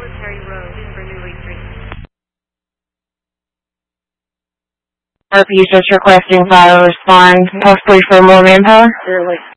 Terry Road in Bernoulli Street. RP just requesting file respond, possibly for more manpower. Clearly.